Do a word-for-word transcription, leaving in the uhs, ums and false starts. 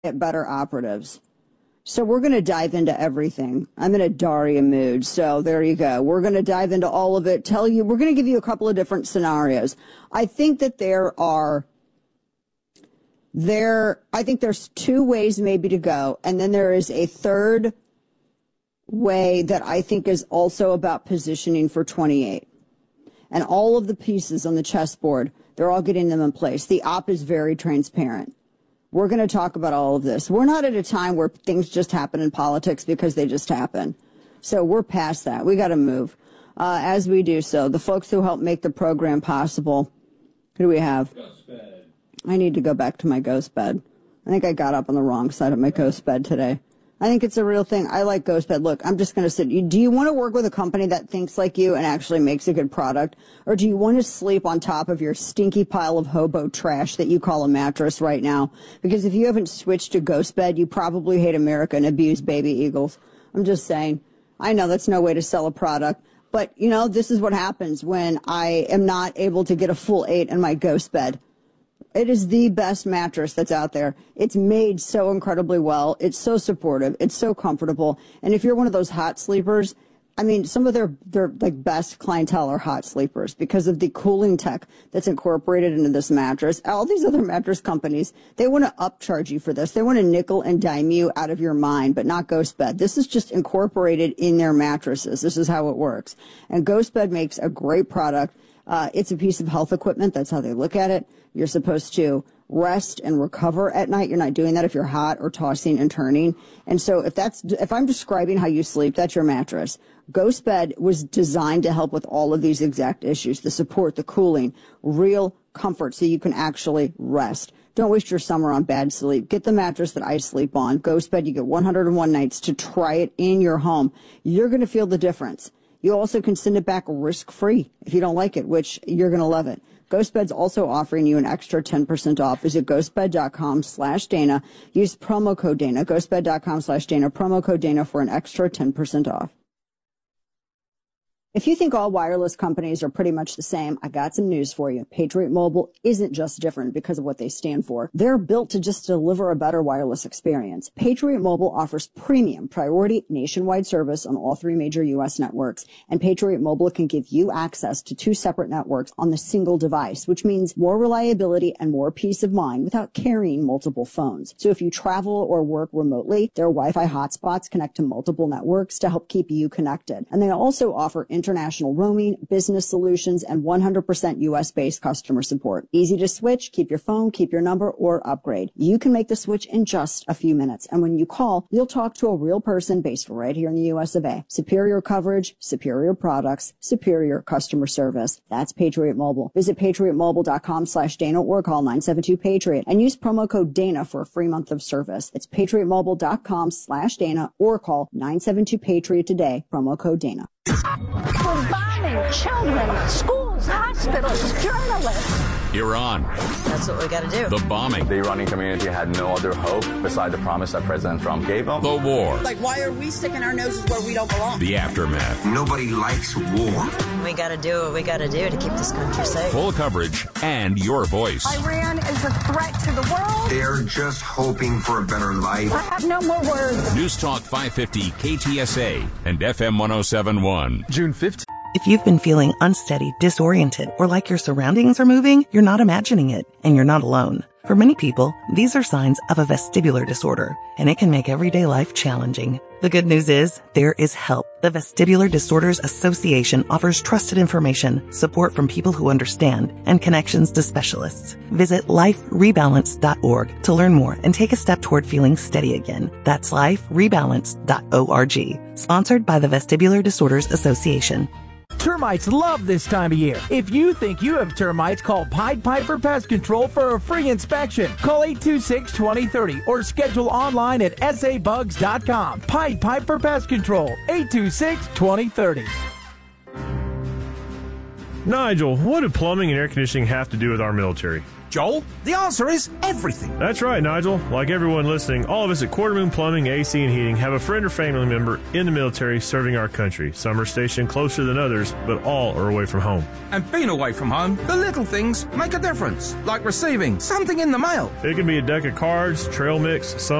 get better operatives. So we're going to dive into everything. I'm in a Daria mood, so there you go. We're going to dive into all of it, tell you, we're going to give you a couple of different scenarios. I think that there are, there, I think there's two ways maybe to go, and then there is a third way that I think is also about positioning for twenty-eight. And all of the pieces on the chessboard, they're all getting them in place. The op is very transparent. We're going to talk about all of this. We're not at a time where things just happen in politics because they just happen. So we're past that. We got to move. Uh, as we do so, the folks who help make the program possible, who do we have? Ghost bed. I need to go back to my ghost bed. I think I got up on the wrong side of my ghost bed today. I think it's a real thing. I like GhostBed. Look, I'm just going to sit. Do you want to work with a company that thinks like you and actually makes a good product? Or do you want to sleep on top of your stinky pile of hobo trash that you call a mattress right now? Because if you haven't switched to GhostBed, you probably hate America and abuse baby eagles. I'm just saying. I know that's no way to sell a product. But, you know, this is what happens when I am not able to get a full eight in my GhostBed. It is the best mattress that's out there. It's made so incredibly well. It's so supportive. It's so comfortable. And if you're one of those hot sleepers, I mean, some of their, their like best clientele are hot sleepers because of the cooling tech that's incorporated into this mattress. All these other mattress companies, they want to upcharge you for this. They want to nickel and dime you out of your mind, but not GhostBed. This is just incorporated in their mattresses. This is how it works. And GhostBed makes a great product. Uh, it's a piece of health equipment. That's how they look at it. You're supposed to rest and recover at night. You're not doing that if you're hot or tossing and turning. And so if that's, if I'm describing how you sleep, that's your mattress. GhostBed was designed to help with all of these exact issues, the support, the cooling, real comfort so you can actually rest. Don't waste your summer on bad sleep. Get the mattress that I sleep on. GhostBed, you get one hundred one nights to try it in your home. You're going to feel the difference. You also can send it back risk-free if you don't like it, which you're going to love it. GhostBed's also offering you an extra ten percent off. Visit ghostbed.com slash Dana. Use promo code Dana. Ghostbed.com slash Dana. Promo code Dana for an extra ten percent off. If you think all wireless companies are pretty much the same, I got some news for you. Patriot Mobile isn't just different because of what they stand for. They're built to just deliver a better wireless experience. Patriot Mobile offers premium priority nationwide service on all three major U S networks, and Patriot Mobile can give you access to two separate networks on the single device, which means more reliability and more peace of mind without carrying multiple phones. So if you travel or work remotely, their Wi-Fi hotspots connect to multiple networks to help keep you connected. And they also offer international roaming, business solutions, and one hundred percent U S-based customer support. Easy to switch, keep your phone, keep your number, or upgrade. You can make the switch in just a few minutes. And when you call, you'll talk to a real person based right here in the U S of A. Superior coverage, superior products, superior customer service. That's Patriot Mobile. Visit patriotmobile.com slash Dana or call nine seven two Patriot and use promo code Dana for a free month of service. It's patriotmobile.com slash Dana or call nine seven two Patriot today. Promo code Dana. We're bombing children, schools, hospitals, journalists. Iran. That's what we got to do. The bombing. The Iranian community had no other hope beside the promise that President Trump gave them. The war. Like, why are we sticking our noses where we don't belong? The aftermath. Nobody likes war. We got to do what we got to do to keep this country safe. Full coverage and your voice. Iran is a threat to the world. They're just hoping for a better life. I have no more words. News Talk five fifty K T S A and F M one oh seven point one. June fifteenth. If you've been feeling unsteady, disoriented, or like your surroundings are moving, you're not imagining it, and you're not alone. For many people, these are signs of a vestibular disorder, and it can make everyday life challenging. The good news is, there is help. The Vestibular Disorders Association offers trusted information, support from people who understand, and connections to specialists. Visit life rebalance dot org to learn more and take a step toward feeling steady again. That's life rebalance dot org. Sponsored by the Vestibular Disorders Association. Termites love this time of year. If you think you have termites, call Pied Piper Pest Control for a free inspection. Call eight two six, two oh three oh or schedule online at s a bugs dot com. Pied Piper Pest Control, eight two six, two oh three oh. Nigel, what do plumbing and air conditioning have to do with our military? Joel. The answer is everything. That's right, Nigel. Like everyone listening, all of us at Quarter Moon Plumbing, A C, and Heating have a friend or family member in the military serving our country. Some are stationed closer than others, but all are away from home. And being away from home, the little things make a difference, like receiving something in the mail. It can be a deck of cards, trail mix, some